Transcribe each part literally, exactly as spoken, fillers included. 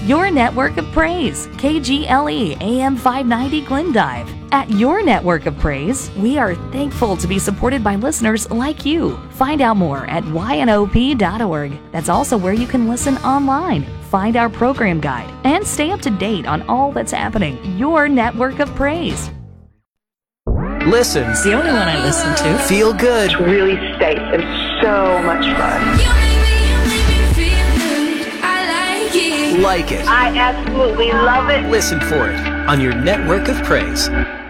Your network of praise, K G L E A M five ninety Glendive. At Your Network of Praise, we are thankful to be supported by listeners like you. Find out more at Y N O P dot org. That's also where you can listen online, find our program guide, and stay up to date on all that's happening. Your Network of Praise. Listen. It's the only one I listen to. Feel good. It's really safe and so much fun. Like it. I absolutely love it. Listen for it on your network of praise.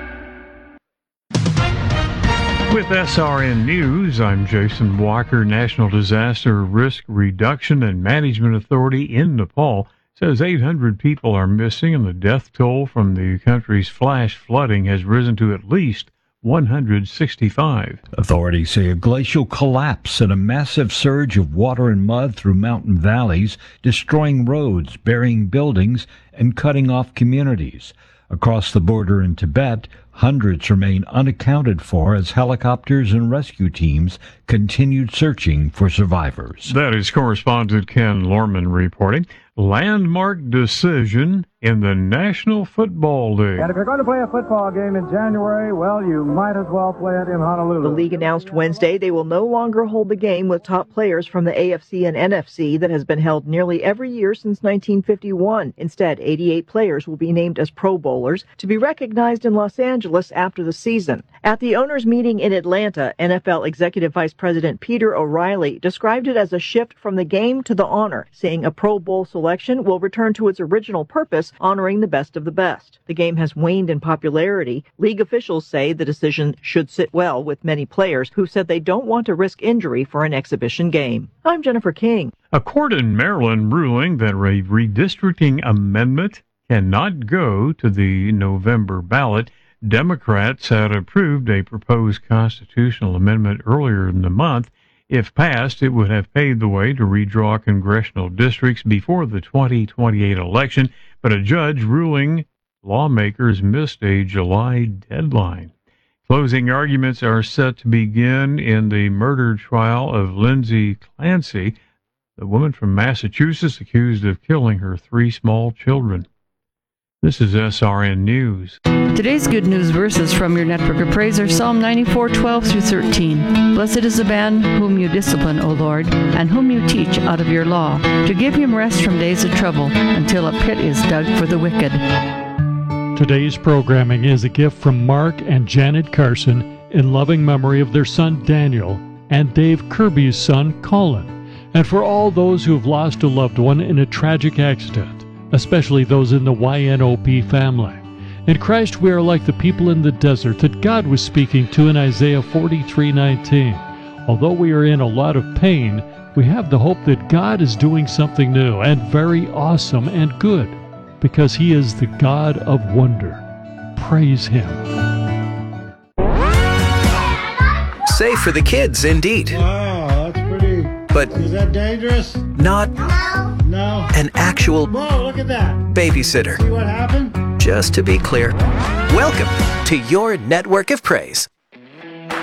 With S R N News, I'm Jason Walker. National Disaster Risk Reduction and Management Authority in Nepal says eight hundred people are missing, and the death toll from the country's flash flooding has risen to at least one hundred sixty-five. Authorities say a glacial collapse and a massive surge of water and mud through mountain valleys, destroying roads, burying buildings, and cutting off communities. Across the border in Tibet, hundreds remain unaccounted for as helicopters and rescue teams continued searching for survivors. That is correspondent Ken Lorman reporting. Landmark decision in the National Football League. And if you're going to play a football game in January, well, you might as well play it in Honolulu. The league announced Wednesday they will no longer hold the game with top players from the A F C and N F C that has been held nearly every year since nineteen fifty-one. Instead, eighty-eight players will be named as Pro Bowlers to be recognized in Los Angeles after the season. At the owners' meeting in Atlanta, N F L Executive Vice President Peter O'Reilly described it as a shift from the game to the honor, saying a Pro Bowl selection will return to its original purpose, honoring the best of the best. The game has waned in popularity. League officials say the decision should sit well with many players who said they don't want to risk injury for an exhibition game. I'm Jennifer King. A court in Maryland ruling that a redistricting amendment cannot go to the November ballot. Democrats had approved a proposed constitutional amendment earlier in the month. If passed, it would have paved the way to redraw congressional districts before the twenty twenty-eight election, but a judge ruling lawmakers missed a July deadline. Closing arguments are set to begin in the murder trial of Lindsay Clancy, the woman from Massachusetts accused of killing her three small children. This is S R N News. Today's good news verses from your network of praise are Psalm ninety-four, twelve through thirteen. Blessed is the man whom you discipline, O Lord, and whom you teach out of your law, to give him rest from days of trouble, until a pit is dug for the wicked. Today's programming is a gift from Mark and Janet Carson in loving memory of their son Daniel and Dave Kirby's son Colin, and for all those who have lost a loved one in a tragic accident, especially those in the Y N O P family. In Christ we are like the people in the desert that God was speaking to in Isaiah forty-three nineteen. Although we are in a lot of pain, we have the hope that God is doing something new and very awesome and good, because He is the God of wonder. Praise Him. Safe for the kids, indeed. Wow, that's pretty. But is that dangerous? Not No. No. An actual Whoa, look at that. babysitter. See what happened? Just to be clear, welcome to your network of praise.